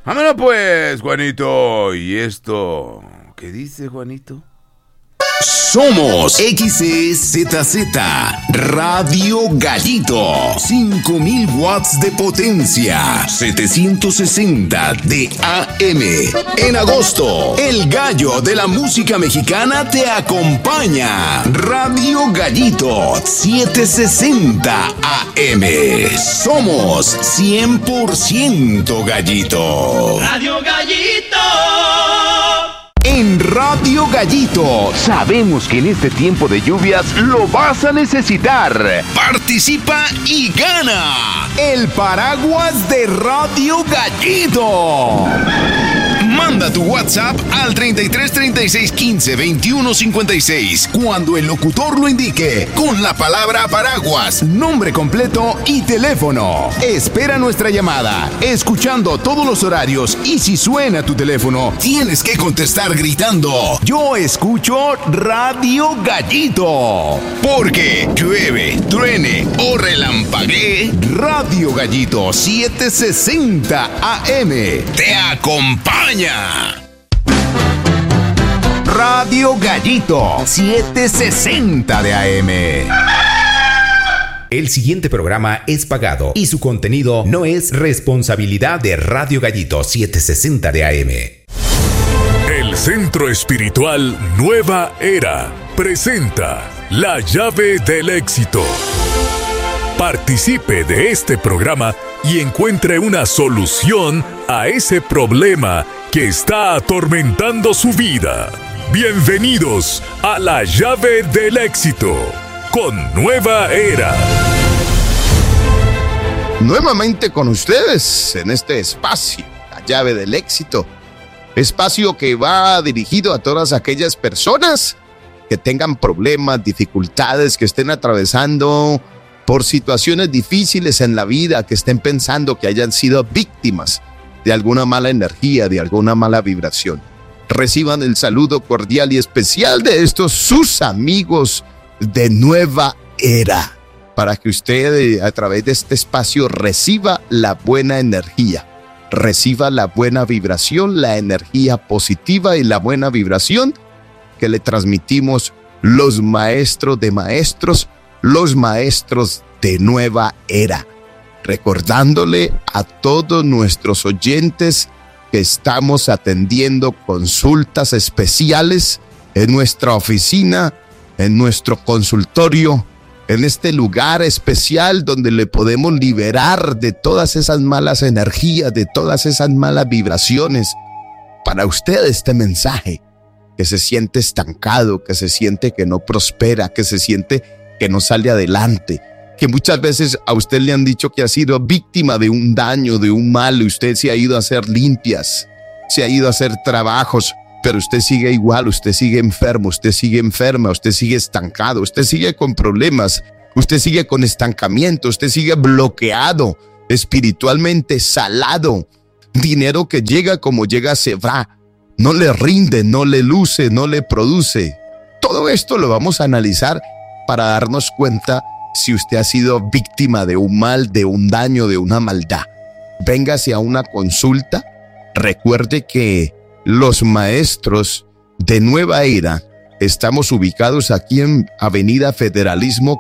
Vámonos pues, Juanito. ¿Y esto qué dice, Juanito? Somos XEZZ Radio Gallito, 5000 watts de potencia, 760 de AM. En agosto, el gallo de la música mexicana te acompaña. Radio Gallito, 760 AM. Somos 100% gallito. Radio Gallito. En Radio Gallito, sabemos que en este tiempo de lluvias lo vas a necesitar. Participa y gana el paraguas de Radio Gallito. Manda tu WhatsApp al 33 36 15 21 56 cuando el locutor lo indique con la palabra paraguas, nombre completo y teléfono. Espera nuestra llamada, escuchando todos los horarios, y si suena tu teléfono, tienes que contestar gritando: yo escucho Radio Gallito. Porque llueve, truene o relampaguee, Radio Gallito 760 AM te acompaña. Radio Gallito 760 de AM. El siguiente programa es pagado y su contenido no es responsabilidad de Radio Gallito 760 de AM. El Centro Espiritual Nueva Era presenta La Llave del Éxito. Participe de este programa y encuentre una solución a ese problema que está atormentando su vida. Bienvenidos a La Llave del Éxito con Nueva Era. Nuevamente con ustedes en este espacio, La Llave del Éxito. Espacio que va dirigido a todas aquellas personas que tengan problemas, dificultades, que estén atravesando por situaciones difíciles en la vida, que estén pensando que hayan sido víctimas de alguna mala energía, de alguna mala vibración. Reciban el saludo cordial y especial de estos sus amigos de Nueva Era, para que usted a través de este espacio reciba la buena energía, reciba la buena vibración, la energía positiva y la buena vibración que le transmitimos los maestros de maestros, los maestros de Nueva Era. Recordándole a todos nuestros oyentes que estamos atendiendo consultas especiales en nuestra oficina, en nuestro consultorio, en este lugar especial donde le podemos liberar de todas esas malas energías, de todas esas malas vibraciones. Para usted este mensaje, que se siente estancado, que se siente que no prospera, que se siente que no sale adelante, que muchas veces a usted le han dicho que ha sido víctima de un daño, de un mal, y usted se ha ido a hacer limpias, se ha ido a hacer trabajos, pero usted sigue igual, usted sigue enfermo, usted sigue enferma, usted sigue estancado, usted sigue con problemas, usted sigue con estancamiento, usted sigue bloqueado, espiritualmente salado. Dinero que llega como llega se va, no le rinde, no le luce, no le produce. Todo esto lo vamos a analizar para darnos cuenta si usted ha sido víctima de un mal, de un daño, de una maldad. Véngase a una consulta. Recuerde que los maestros de Nueva Era estamos ubicados aquí en Avenida Federalismo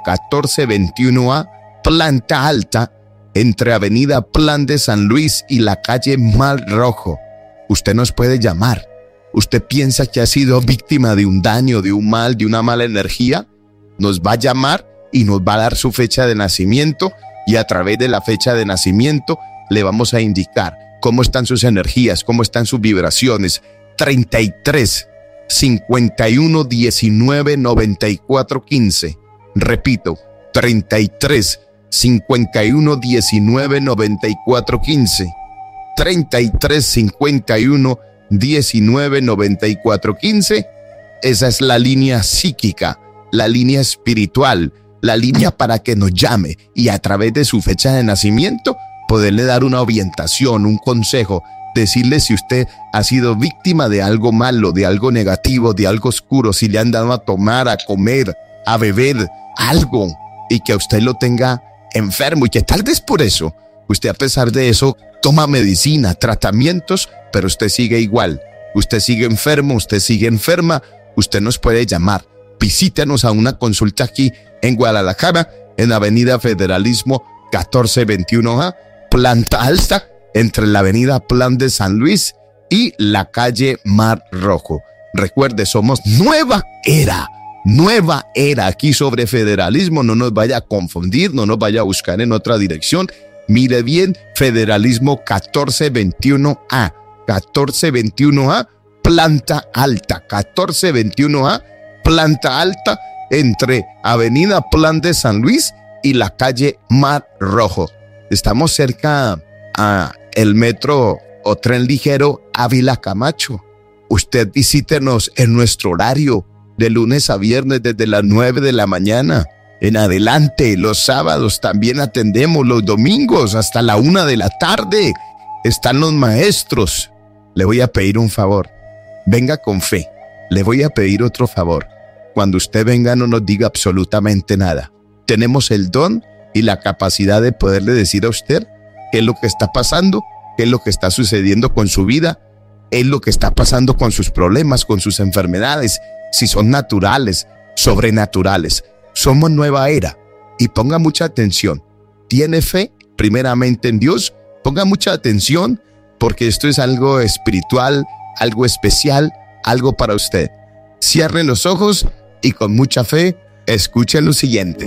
1421A, planta alta, entre Avenida Plan de San Luis y la calle Mar Rojo. Usted nos puede llamar. ¿Usted piensa que ha sido víctima de un daño, de un mal, de una mala energía? Nos va a llamar y nos va a dar su fecha de nacimiento, y a través de la fecha de nacimiento le vamos a indicar cómo están sus energías, cómo están sus vibraciones. 33 51 19 94 15. Repito, 33 51 19 94 15. 33 51 19 94 15. Esa es la línea psíquica, la línea espiritual, la línea para que nos llame y a través de su fecha de nacimiento poderle dar una orientación, un consejo, decirle si usted ha sido víctima de algo malo, de algo negativo, de algo oscuro, si le han dado a tomar, a comer, a beber algo y que a usted lo tenga enfermo, y que tal vez por eso usted, a pesar de eso, toma medicina, tratamientos, pero usted sigue igual. Usted sigue enfermo, usted sigue enferma, usted nos puede llamar. Visítenos a una consulta aquí en Guadalajara, en Avenida Federalismo 1421A, planta alta, entre la Avenida Plan de San Luis y la calle Mar Rojo. Recuerde, somos Nueva Era aquí sobre Federalismo. No nos vaya a confundir, no nos vaya a buscar en otra dirección. Mire bien, Federalismo 1421A, 1421A, planta alta, 1421A, planta alta, entre Avenida Plan de San Luis y la calle Mar Rojo. Estamos cerca a el metro o tren ligero Ávila Camacho. Usted visítenos en nuestro horario de lunes a viernes desde las 9 de la mañana en adelante. Los sábados también atendemos, los domingos hasta la 1 de la tarde. Están los maestros. Le voy a pedir un favor. Venga con fe. Le voy a pedir otro favor. Cuando usted venga, no nos diga absolutamente nada. Tenemos el don y la capacidad de poderle decir a usted qué es lo que está pasando, qué es lo que está sucediendo con su vida, qué es lo que está pasando con sus problemas, con sus enfermedades, si son naturales, sobrenaturales. Somos Nueva Era y ponga mucha atención. ¿Tiene fe primeramente en Dios? Ponga mucha atención porque esto es algo espiritual, algo especial, algo para usted. Cierre los ojos y con mucha fe escuche lo siguiente.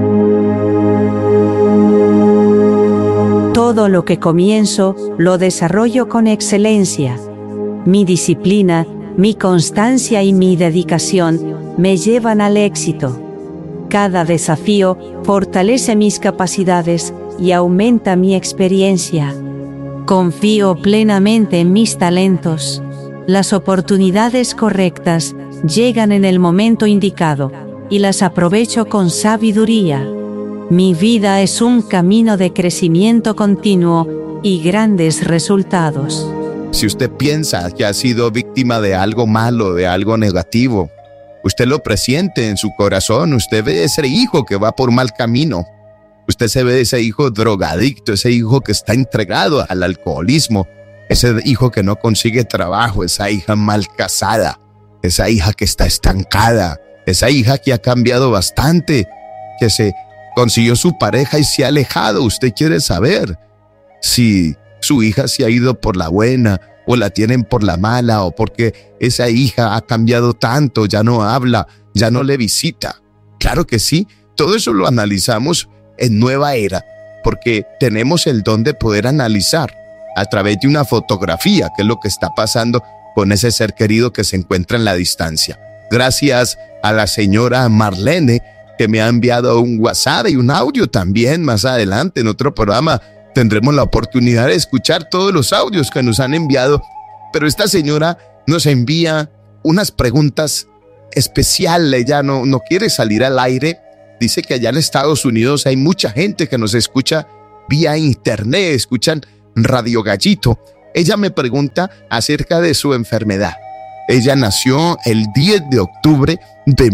Todo lo que comienzo, lo desarrollo con excelencia. Mi disciplina, mi constancia y mi dedicación me llevan al éxito. Cada desafío fortalece mis capacidades y aumenta mi experiencia. Confío plenamente en mis talentos. Las oportunidades correctas llegan en el momento indicado y las aprovecho con sabiduría. Mi vida es un camino de crecimiento continuo y grandes resultados. Si usted piensa que ha sido víctima de algo malo, de algo negativo, usted lo presiente en su corazón. Usted ve ese hijo que va por mal camino. Usted se ve ese hijo drogadicto, ese hijo que está entregado al alcoholismo, ese hijo que no consigue trabajo, esa hija mal casada, esa hija que está estancada, esa hija que ha cambiado bastante, que se consiguió su pareja y se ha alejado. Usted quiere saber si su hija se ha ido por la buena o la tienen por la mala, o porque esa hija ha cambiado tanto, ya no habla, ya no le visita. Claro que sí, todo eso lo analizamos en Nueva Era, porque tenemos el don de poder analizar a través de una fotografía qué es lo que está pasando con ese ser querido que se encuentra en la distancia. Gracias a la señora Marlene, que me ha enviado un WhatsApp y un audio también. Más adelante en otro programa tendremos la oportunidad de escuchar todos los audios que nos han enviado, pero esta señora nos envía unas preguntas especiales. Ella no quiere salir al aire. Dice que allá en Estados Unidos hay mucha gente que nos escucha vía internet, escuchan Radio Gallito. Ella me pregunta acerca de su enfermedad. Ella nació el 10 de octubre de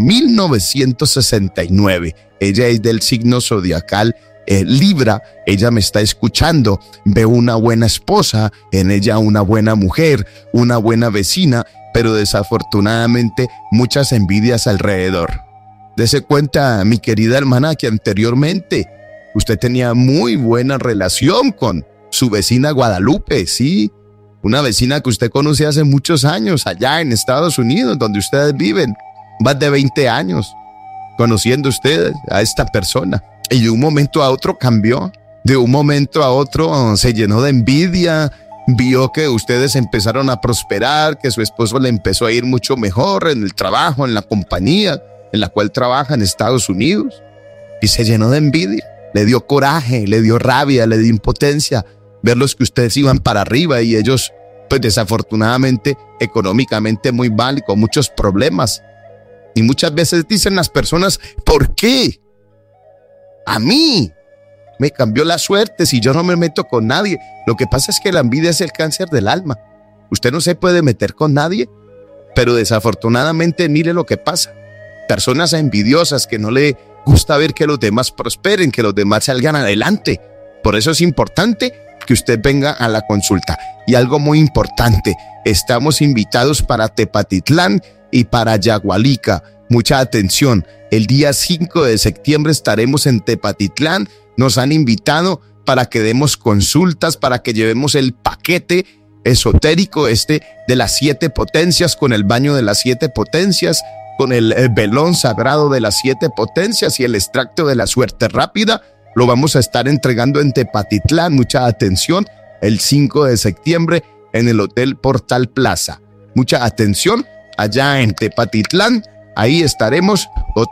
1969. Ella es del signo zodiacal Libra. Ella me está escuchando. Veo una buena esposa, en ella una buena mujer, una buena vecina, pero desafortunadamente muchas envidias alrededor. Dese cuenta, mi querida hermana, que anteriormente usted tenía muy buena relación con su vecina Guadalupe, ¿sí? Una vecina que usted conoce hace muchos años allá en Estados Unidos, donde ustedes viven. Más de 20 años conociendo ustedes a esta persona. Y de un momento a otro cambió. De un momento a otro se llenó de envidia. Vio que ustedes empezaron a prosperar, que su esposo le empezó a ir mucho mejor en el trabajo, en la compañía en la cual trabaja en Estados Unidos. Y se llenó de envidia. Le dio coraje, le dio rabia, le dio impotencia verlos que ustedes iban para arriba y ellos, pues desafortunadamente, económicamente muy mal y con muchos problemas. Y muchas veces dicen las personas, ¿por qué? A mí me cambió la suerte si yo no me meto con nadie. Lo que pasa es que la envidia es el cáncer del alma. Usted no se puede meter con nadie, pero desafortunadamente mire lo que pasa. Personas envidiosas que no le gusta ver que los demás prosperen, que los demás salgan adelante. Por eso es importante que usted venga a la consulta. Y algo muy importante, estamos invitados para Tepatitlán y para Yagualica. Mucha atención, el día 5 de septiembre estaremos en Tepatitlán. Nos han invitado para que demos consultas, para que llevemos el paquete esotérico de las 7 potencias, con el baño de las 7 potencias, con el velón sagrado de las 7 potencias y el extracto de la suerte rápida. Lo vamos a estar entregando en Tepatitlán. Mucha atención, el 5 de septiembre en el Hotel Portal Plaza. Mucha atención, allá en Tepatitlán. Ahí estaremos,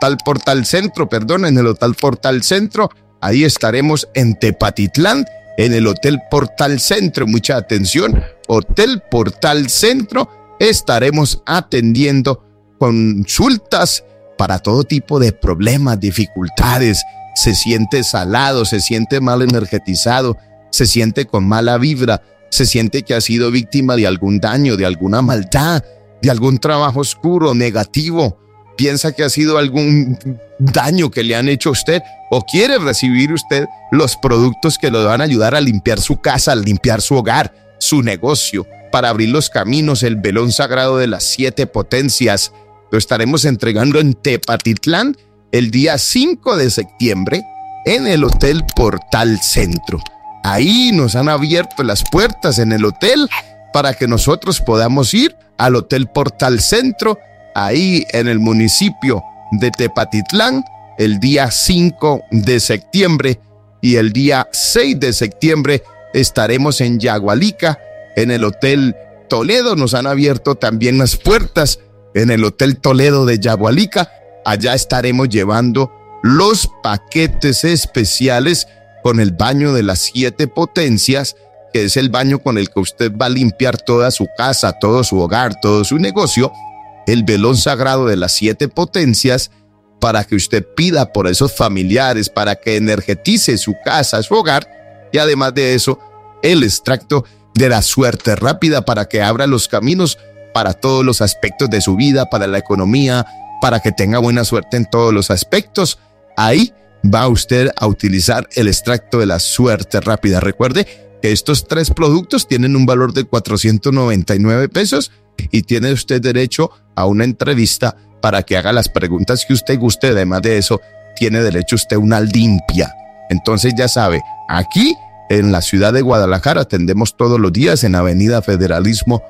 en el Hotel Portal Centro. Ahí estaremos en Tepatitlán, en el Hotel Portal Centro. Mucha atención, Hotel Portal Centro. Estaremos atendiendo consultas para todo tipo de problemas, dificultades. Se siente salado, se siente mal energetizado, se siente con mala vibra, se siente que ha sido víctima de algún daño, de alguna maldad, de algún trabajo oscuro, negativo. Piensa que ha sido algún daño que le han hecho a usted, o quiere recibir usted los productos que le van a ayudar a limpiar su casa, a limpiar su hogar, su negocio, para abrir los caminos. El velón sagrado de las 7 potencias lo estaremos entregando en Tepatitlán el día 5 de septiembre en el Hotel Portal Centro. Ahí nos han abierto las puertas en el hotel para que nosotros podamos ir al Hotel Portal Centro, ahí en el municipio de Tepatitlán, el día 5 de septiembre, y el día 6 de septiembre estaremos en Yagualica, en el Hotel Toledo. Nos han abierto también las puertas en el Hotel Toledo de Yagualica. Allá estaremos llevando los paquetes especiales con el baño de las 7 potencias, que es el baño con el que usted va a limpiar toda su casa, todo su hogar, todo su negocio. El velón sagrado de las 7 potencias, para que usted pida por esos familiares, para que energetice su casa, su hogar, y además de eso, el extracto de la suerte rápida, para que abra los caminos para todos los aspectos de su vida, para la economía, para que tenga buena suerte en todos los aspectos. Ahí va usted a utilizar el extracto de la suerte rápida. Recuerde que estos 3 productos tienen un valor de 499 pesos y tiene usted derecho a una entrevista para que haga las preguntas que usted guste. Además de eso, tiene derecho usted a una limpia. Entonces ya sabe, aquí en la ciudad de Guadalajara atendemos todos los días en Avenida Federalismo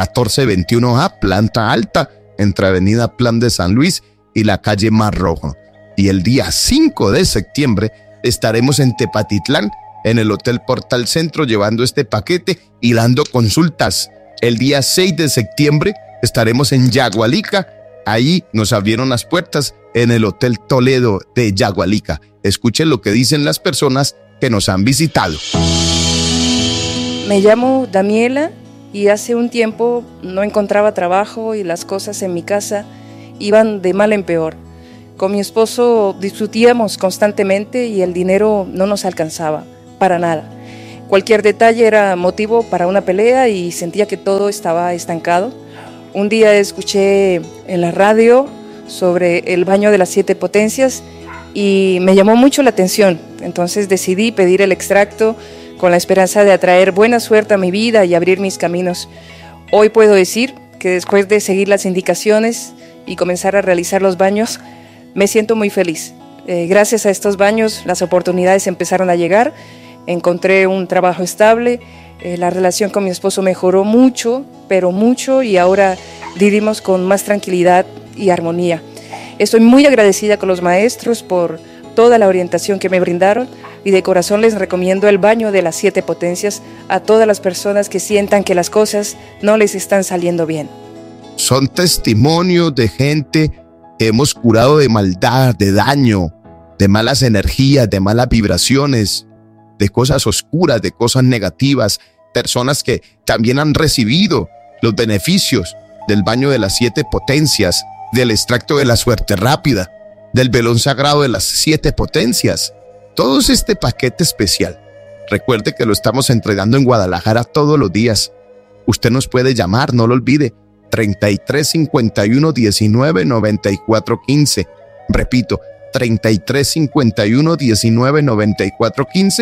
1421A, planta alta, entre Avenida Plan de San Luis y la calle Mar Rojo. Y el día 5 de septiembre estaremos en Tepatitlán, en el Hotel Portal Centro, llevando este paquete y dando consultas. El día 6 de septiembre estaremos en Yagualica. Ahí nos abrieron las puertas en el Hotel Toledo de Yagualica. Escuchen lo que dicen las personas que nos han visitado. Me llamo Daniela y hace un tiempo no encontraba trabajo y las cosas en mi casa iban de mal en peor. Con mi esposo discutíamos constantemente y el dinero no nos alcanzaba para nada. Cualquier detalle era motivo para una pelea y sentía que todo estaba estancado. Un día escuché en la radio sobre el baño de las 7 potencias y me llamó mucho la atención. Entonces decidí pedir el extracto con la esperanza de atraer buena suerte a mi vida y abrir mis caminos. Hoy puedo decir que después de seguir las indicaciones y comenzar a realizar los baños, me siento muy feliz. Gracias a estos baños las oportunidades empezaron a llegar, encontré un trabajo estable, la relación con mi esposo mejoró mucho, pero mucho, y ahora vivimos con más tranquilidad y armonía. Estoy muy agradecida con los maestros por toda la orientación que me brindaron y de corazón les recomiendo el baño de las 7 potencias a todas las personas que sientan que las cosas no les están saliendo bien. Son testimonios de gente que hemos curado de maldad, de daño, de malas energías, de malas vibraciones, de cosas oscuras, de cosas negativas. Personas que también han recibido los beneficios del baño de las 7 potencias, del extracto de la suerte rápida, del velón sagrado de las 7 potencias. Todo es este paquete especial. Recuerde que lo estamos entregando en Guadalajara todos los días. Usted nos puede llamar, no lo olvide, 33 51 19 94 15. Repito, 33 51 19 94 15,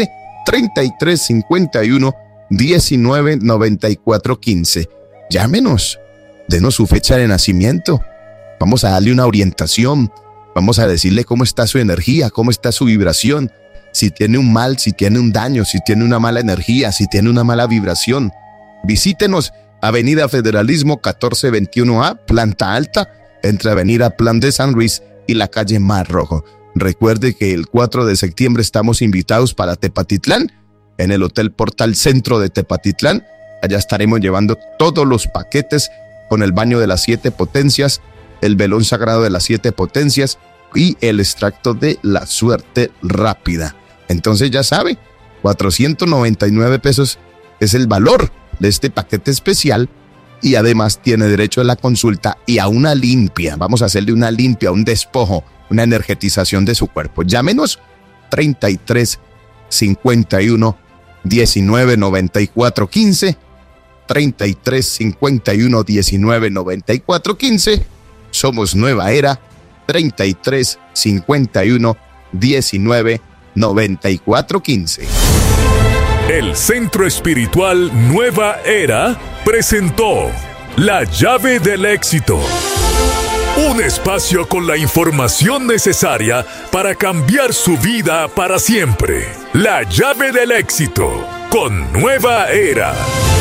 3351-199415. Llámenos, denos su fecha de nacimiento. Vamos a darle una orientación. Vamos a decirle cómo está su energía, cómo está su vibración. Si tiene un mal, si tiene un daño, si tiene una mala energía, si tiene una mala vibración. Visítenos, Avenida Federalismo 1421A, planta alta, entre Avenida Plan de San Luis y la calle Mar Rojo. Recuerde que el 4 de septiembre estamos invitados para Tepatitlán, en el Hotel Portal Centro de Tepatitlán. Allá estaremos llevando todos los paquetes con el baño de las 7 potencias, el velón sagrado de las 7 potencias y el extracto de la suerte rápida. Entonces ya sabe, 499 pesos es el valor de este paquete especial y además tiene derecho a la consulta y a una limpia. Vamos a hacerle una limpia, un despojo, una energetización de su cuerpo. Llámenos 33 51 19 94 15, 33 51 19 94 15. Somos Nueva Era, 33 51 19 94 15. El Centro Espiritual Nueva Era presentó La Llave del Éxito. Un espacio con la información necesaria para cambiar su vida para siempre. La Llave del Éxito con Nueva Era.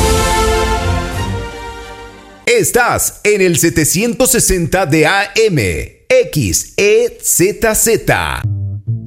Estás en el 760 de AM, XEZZ.